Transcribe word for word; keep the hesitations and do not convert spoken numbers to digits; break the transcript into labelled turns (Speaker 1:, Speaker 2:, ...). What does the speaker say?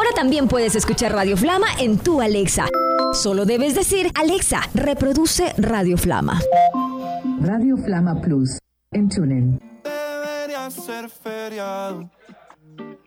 Speaker 1: Ahora también puedes escuchar Radio Flama en tu Alexa. Solo debes decir, Alexa, reproduce Radio Flama.
Speaker 2: Radio Flama Plus, en TuneIn.
Speaker 3: Debería ser feriado.